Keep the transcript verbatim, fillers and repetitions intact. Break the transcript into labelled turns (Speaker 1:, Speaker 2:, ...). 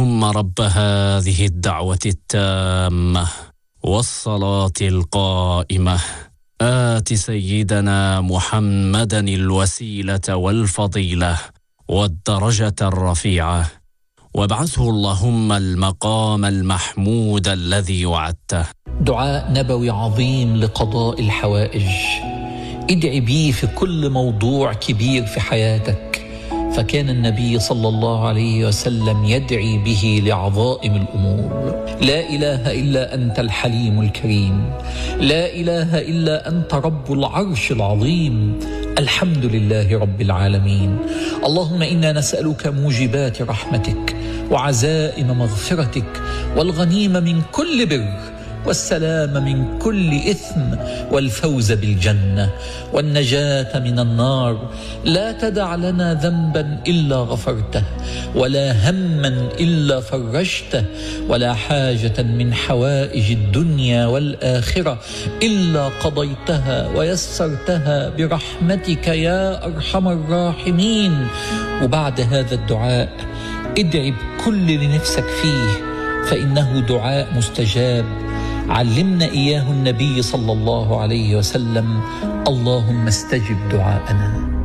Speaker 1: اللهم رب هذه الدعوة التامة والصلاة القائمة آت سيدنا محمدا الوسيلة والفضيلة والدرجة الرفيعة وابعثه اللهم المقام المحمود الذي وعدته.
Speaker 2: دعاء نبوي عظيم لقضاء الحوائج. ادعي بيه في كل موضوع كبير في حياتك، فكان النبي صلى الله عليه وسلم يدعي به لعظائم الأمور. لا إله إلا أنت الحليم الكريم، لا إله إلا أنت رب العرش العظيم، الحمد لله رب العالمين. اللهم إنا نسألك موجبات رحمتك وعزائم مغفرتك والغنيمة من كل بر والسلام من كل إثم والفوز بالجنة والنجاة من النار. لا تدع لنا ذنبا إلا غفرته ولا هما إلا فرجته ولا حاجة من حوائج الدنيا والآخرة إلا قضيتها ويسرتها برحمتك يا أرحم الراحمين. وبعد هذا الدعاء ادعي بكل لنفسك فيه، فإنه دعاء مستجاب علمنا إياه النبي صلى الله عليه وسلم. اللهم استجب دعاءنا.